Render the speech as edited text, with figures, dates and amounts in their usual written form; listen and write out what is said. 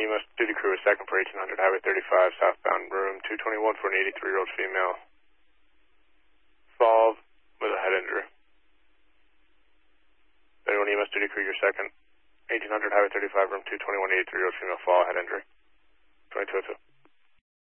EMS duty crew, a second for 1800 Highway 35, southbound room 221 for an 83-year-old female. Fall with a head injury. Anyone EMS duty crew, your second. 1800 Highway 35, room 221, 83-year-old female, fall, head injury. 2202.